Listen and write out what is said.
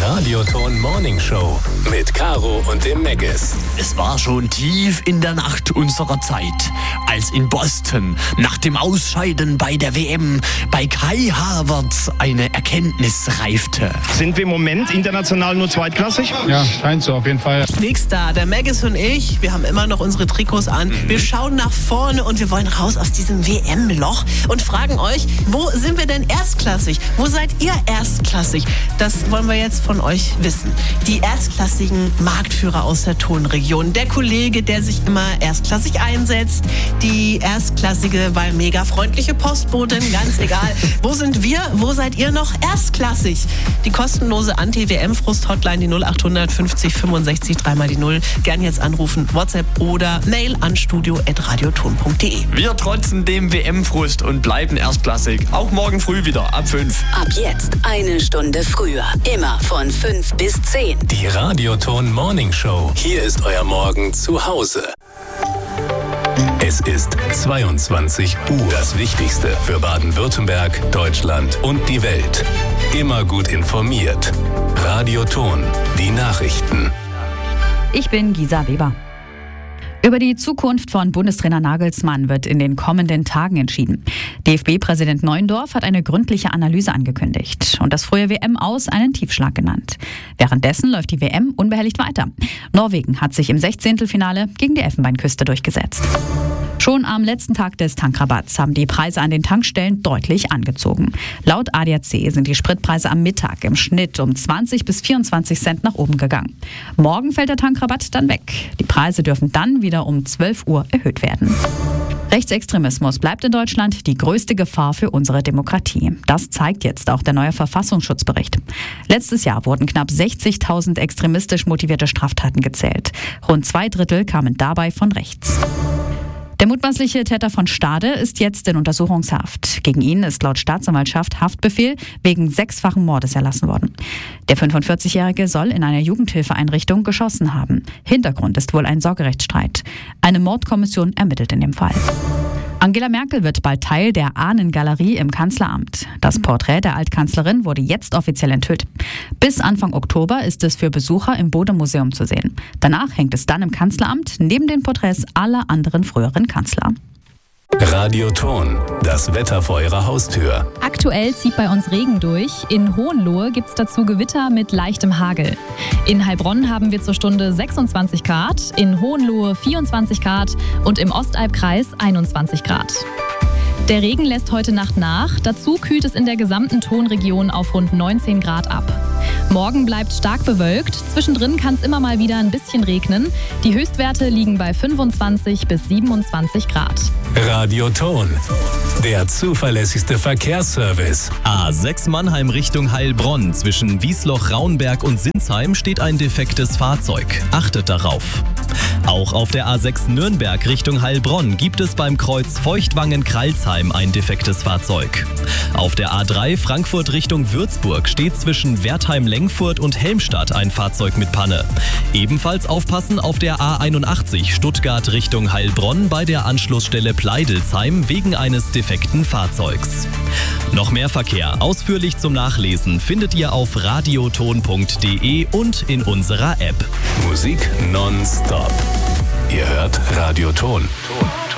Radioton Morning Show mit Caro und dem Meggis. Es war schon tief in der Nacht unserer Zeit, als in Boston nach dem Ausscheiden bei der WM bei Kai Havertz eine Erkenntnis reifte. Sind wir im Moment international nur zweitklassig? Ja, scheint so auf jeden Fall. Nix da. Der Meggis und ich, wir haben immer noch unsere Trikots an. Wir schauen nach vorne und wir wollen raus aus diesem WM-Loch und fragen euch, wo sind wir denn erstklassig? Wo seid ihr erstklassig? Das wollen wir jetzt von euch wissen. Die erstklassigen Marktführer aus der Tonregion. Der Kollege, der sich immer erstklassig einsetzt. Die erstklassige, weil mega freundliche Postbotin, ganz egal. Wo sind wir? Wo seid ihr noch erstklassig? Die kostenlose Anti-WM-Frust-Hotline, die 0800 50 65 3 die 0. Gern jetzt anrufen, WhatsApp oder Mail an studio@radioton.de. Wir trotzen dem WM-Frust und bleiben erstklassig. Auch morgen früh wieder ab 5. Ab jetzt eine Stunde früher. Immer von 5 bis 10. Die Radioton Morning Show. Hier ist euer Morgen zu Hause. Es ist 22 Uhr. Das Wichtigste für Baden-Württemberg, Deutschland und die Welt. Immer gut informiert. Radioton, die Nachrichten. Ich bin Gisa Weber. Über die Zukunft von Bundestrainer Nagelsmann wird in den kommenden Tagen entschieden. DFB-Präsident Neuendorf hat eine gründliche Analyse angekündigt und das frühe WM-Aus einen Tiefschlag genannt. Währenddessen läuft die WM unbehelligt weiter. Norwegen hat sich im 16. gegen die Elfenbeinküste durchgesetzt. Schon am letzten Tag des Tankrabatts haben die Preise an den Tankstellen deutlich angezogen. Laut ADAC sind die Spritpreise am Mittag im Schnitt um 20 bis 24 Cent nach oben gegangen. Morgen fällt der Tankrabatt dann weg. Die Preise dürfen dann wieder um 12 Uhr erhöht werden. Rechtsextremismus bleibt in Deutschland die größte Gefahr für unsere Demokratie. Das zeigt jetzt auch der neue Verfassungsschutzbericht. Letztes Jahr wurden knapp 60.000 extremistisch motivierte Straftaten gezählt. Rund 2/3 kamen dabei von rechts. Der mutmaßliche Täter von Stade ist jetzt in Untersuchungshaft. Gegen ihn ist laut Staatsanwaltschaft Haftbefehl wegen 6-fachen Mordes erlassen worden. Der 45-Jährige soll in einer Jugendhilfeeinrichtung geschossen haben. Hintergrund ist wohl ein Sorgerechtsstreit. Eine Mordkommission ermittelt in dem Fall. Angela Merkel wird bald Teil der Ahnengalerie im Kanzleramt. Das Porträt der Altkanzlerin wurde jetzt offiziell enthüllt. Bis Anfang Oktober ist es für Besucher im Bode-Museum zu sehen. Danach hängt es dann im Kanzleramt neben den Porträts aller anderen früheren Kanzler. Radioton, das Wetter vor eurer Haustür. Aktuell zieht bei uns Regen durch. In Hohenlohe gibt es dazu Gewitter mit leichtem Hagel. In Heilbronn haben wir zur Stunde 26 Grad, in Hohenlohe 24 Grad und im Ostalbkreis 21 Grad. Der Regen lässt heute Nacht nach. Dazu kühlt es in der gesamten Tonregion auf rund 19 Grad ab. Morgen bleibt stark bewölkt. Zwischendrin kann es immer mal wieder ein bisschen regnen. Die Höchstwerte liegen bei 25 bis 27 Grad. Radioton, der zuverlässigste Verkehrsservice. A6 Mannheim Richtung Heilbronn. Zwischen Wiesloch-Raunberg und Sinsheim steht ein defektes Fahrzeug. Achtet darauf. Auch auf der A6 Nürnberg Richtung Heilbronn gibt es beim Kreuz Feuchtwangen-Kralsheim ein defektes Fahrzeug. Auf der A3 Frankfurt Richtung Würzburg steht zwischen Wertheim-Lengfurt und Helmstadt ein Fahrzeug mit Panne. Ebenfalls aufpassen auf der A81 Stuttgart Richtung Heilbronn bei der Anschlussstelle Pleidelsheim wegen eines defekten Fahrzeugs. Noch mehr Verkehr ausführlich zum Nachlesen findet ihr auf radioton.de und in unserer App. Musik nonstop. Ihr hört Radioton.